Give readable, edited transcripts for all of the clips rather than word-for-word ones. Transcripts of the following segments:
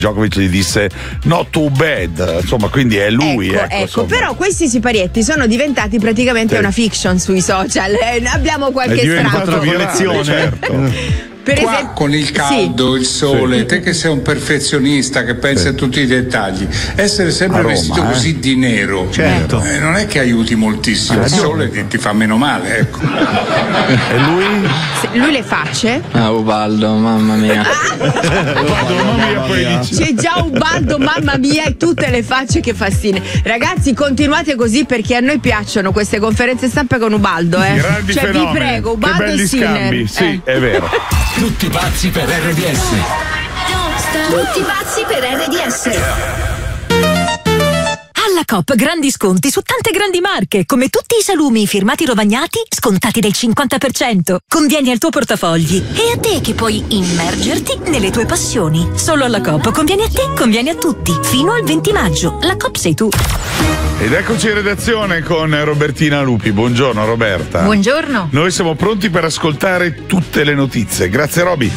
Djokovic gli disse not too bad, insomma, quindi è lui. Ecco, però questi siparietti sono diventati praticamente una fiction sui social. Abbiamo qualche estratto. Collezione, certo. Per esempio, con il caldo, il sole, te che sei un perfezionista che pensa a tutti i dettagli, essere sempre vestito così di nero, certo, non è che aiuti moltissimo. Il sole ti fa meno male, ecco. E lui? Lui le facce? Ubaldo, mamma mia. Ubaldo, mamma mia, poi dice. C'è già Ubaldo, mamma mia, e tutte le facce che fa Sine. Ragazzi, continuate così perché a noi piacciono queste conferenze stampa con Ubaldo, Grandi fenomeni. Vi prego, Ubaldo che belli e Sinner. Scambi. Sì, è vero. Tutti pazzi per RDS. Tutti pazzi per RDS. Alla Coop grandi sconti su tante grandi marche, come tutti i salumi firmati Rovagnati scontati del 50%. Convieni al tuo portafogli e a te che puoi immergerti nelle tue passioni. Solo alla Coop conviene a te, conviene a tutti. Fino al 20 maggio. La Coop sei tu. Ed eccoci in redazione con Robertina Lupi. Buongiorno Roberta. Buongiorno. Noi siamo pronti per ascoltare tutte le notizie. Grazie Roby.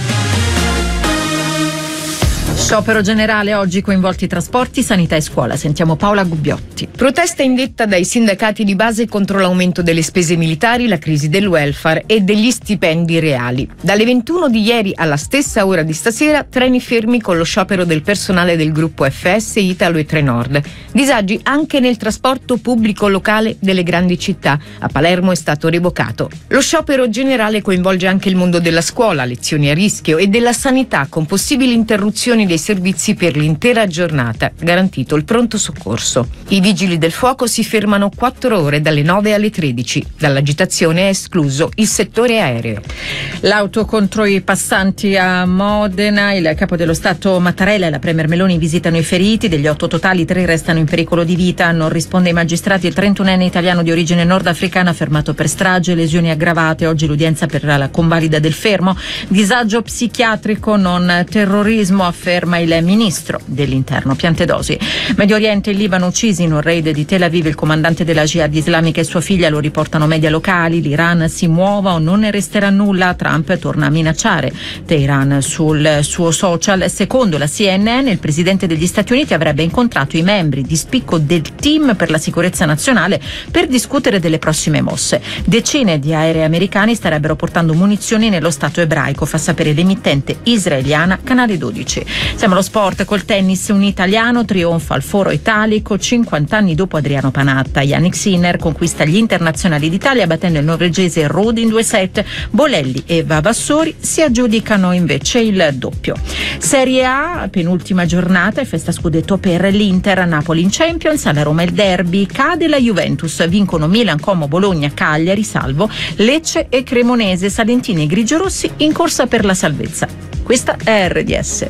Sciopero generale, oggi coinvolti trasporti, sanità e scuola. Sentiamo Paola Gubbiotti. Protesta indetta dai sindacati di base contro l'aumento delle spese militari, la crisi del welfare e degli stipendi reali. Dalle 21 di ieri alla stessa ora di stasera, treni fermi con lo sciopero del personale del gruppo FS, Italo e Trenord. Disagi anche nel trasporto pubblico locale delle grandi città. A Palermo è stato revocato. Lo sciopero generale coinvolge anche il mondo della scuola, lezioni a rischio, e della sanità, con possibili interruzioni dei servizi per l'intera giornata, garantito il pronto soccorso. I vigili del fuoco si fermano 4 ore dalle 9 alle 13. Dall'agitazione è escluso il settore aereo. L'auto contro i passanti a Modena, il capo dello Stato Mattarella e la premier Meloni visitano i feriti. Degli 8 totali, 3 restano in pericolo di vita. Non risponde ai magistrati il 31enne italiano di origine nordafricana fermato per strage e lesioni aggravate. Oggi l'udienza per la convalida del fermo. Disagio psichiatrico, non terrorismo, afferma il ministro dell'interno Piantedosi. Medio Oriente e Libano uccisi in un raid di Tel Aviv. Il comandante della Jihad islamica e sua figlia, lo riportano media locali. L'Iran si muova o non ne resterà nulla. Trump torna a minacciare Teheran sul suo social. Secondo la CNN, il presidente degli Stati Uniti avrebbe incontrato i membri di spicco del team per la sicurezza nazionale per discutere delle prossime mosse. Decine di aerei americani starebbero portando munizioni nello stato ebraico, fa sapere l'emittente israeliana Canale 12. Siamo allo sport col tennis. Un italiano trionfa al Foro Italico 50 anni dopo Adriano Panatta. Yannick Sinner conquista gli internazionali d'Italia battendo il norvegese Rode in 2 set. Bolelli e Vavassori si aggiudicano invece il doppio. Serie A, penultima giornata e festa scudetto per l'Inter. Napoli in Champions, alla Roma il derby, cade la Juventus, vincono Milan, Como, Bologna, Cagliari, salvo Lecce e Cremonese. Salentini e Grigiorossi in corsa per la salvezza. Questa è RDS.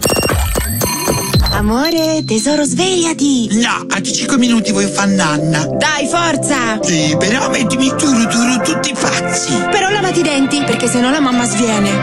Amore, tesoro, svegliati! No, a 5 minuti voglio fare nanna. Dai, forza! Sì, però mettimi tutti pazzi. Però lavati i denti, perché sennò la mamma sviene.